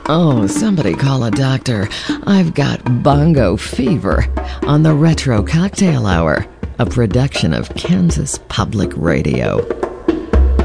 Oh, somebody call a doctor. I've got bongo fever on the Retro Cocktail Hour, a production of Kansas Public Radio.